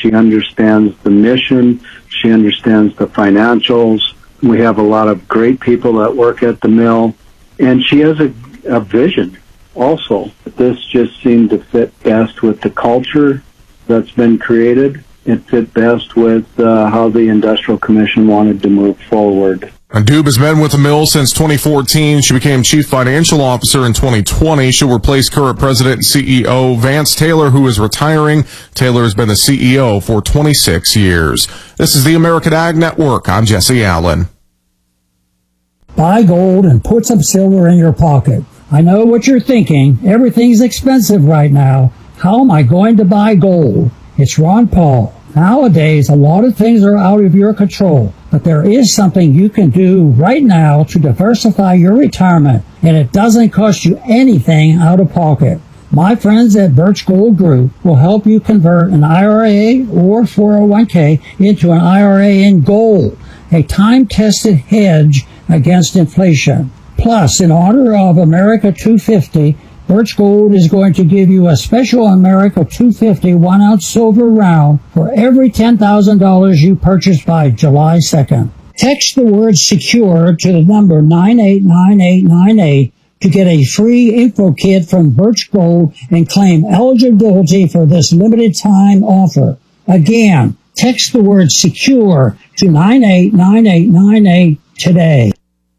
She understands the mission. She understands the financials. We have a lot of great people that work at the mill. And she has a vision also. This just seemed to fit best with the culture that's been created. It fit best with how the Industrial Commission wanted to move forward. Dube has been with the mill since 2014. She became Chief Financial Officer in 2020. She'll replace current President and CEO Vance Taylor, who is retiring. Taylor has been the CEO for 26 years. This is the American Ag Network. I'm Jesse Allen. Buy gold and put some silver in your pocket. I know what you're thinking. Everything's expensive right now. How am I going to buy gold? It's Ron Paul. Nowadays, a lot of things are out of your control, but there is something you can do right now to diversify your retirement, and it doesn't cost you anything out of pocket. My friends at Birch Gold Group will help you convert an IRA or 401k into an IRA in gold, a time-tested hedge against inflation. Plus, in honor of America 250, Birch Gold is going to give you a special America 250 1-ounce silver round for every $10,000 you purchase by July 2nd. Text the word SECURE to the number 989898 to get a free info kit from Birch Gold and claim eligibility for this limited time offer. Again, text the word SECURE to 989898 today.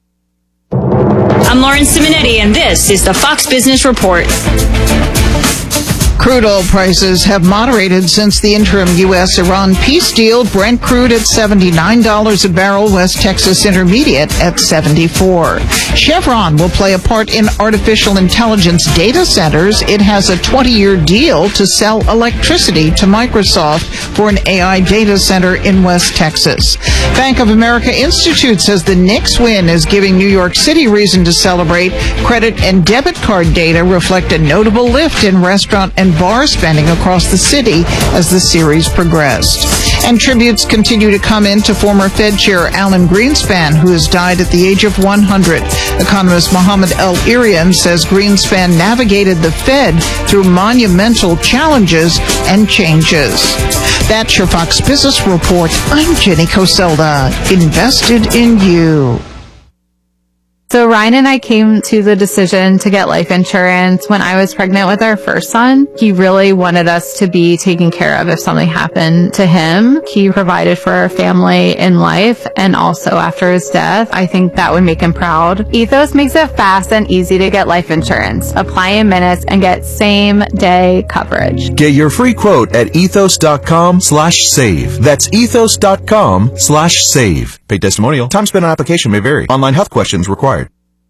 I'm Lauren Simonetti, and this is the Fox Business Report. Crude oil prices have moderated since the interim U.S.-Iran peace deal. Brent crude at $79 a barrel, West Texas Intermediate at $74. Chevron will play a part in artificial intelligence data centers. It has a 20-year deal to sell electricity to Microsoft for an AI data center in West Texas. Bank of America Institute says the Knicks win is giving New York City reason to celebrate. Credit and debit card data reflect a notable lift in restaurant and bar spending across the city as the series progressed. And tributes continue to come in to former Fed Chair Alan Greenspan, who has died at the age of 100. Economist Mohammed El-Erian says Greenspan navigated the Fed through monumental challenges and changes. That's your Fox Business Report. I'm Jenny Coselda. Invested in you. So Ryan and I came to the decision to get life insurance when I was pregnant with our first son. He really wanted us to be taken care of if something happened to him. He provided for our family in life and also after his death. I think that would make him proud. Ethos makes it fast and easy to get life insurance. Apply in minutes and get same-day coverage. Get your free quote at ethos.com/save. That's ethos.com/save. Paid testimonial. Time spent on application may vary. Online health questions required.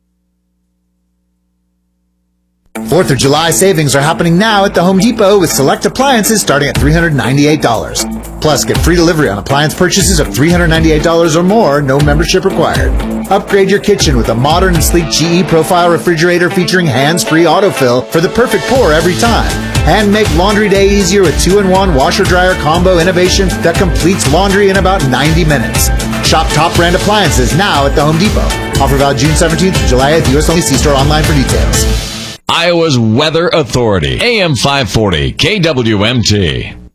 4th of July savings are happening now at the Home Depot with select appliances starting at $398. Plus, get free delivery on appliance purchases of $398 or more, no membership required. Upgrade your kitchen with a modern and sleek GE Profile refrigerator featuring hands-free autofill for the perfect pour every time. And make laundry day easier with 2-in-1 washer-dryer combo innovation that completes laundry in about 90 minutes. Shop top brand appliances now at the Home Depot. Offer valid June 17th to July 8th. U.S. only. See store online for details. Iowa's Weather Authority, AM 540, KWMT.